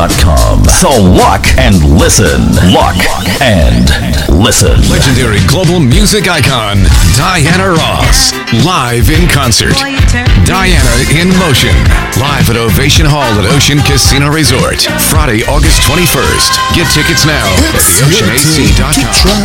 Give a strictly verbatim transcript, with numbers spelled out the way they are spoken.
dot com. So look and listen. Look and listen. Legendary global music icon, Diana Ross. Live in concert. Diana in Motion. Live at Ovation Hall at Ocean Casino Resort. Friday, August twenty-first. Get tickets now at the ocean a c dot com.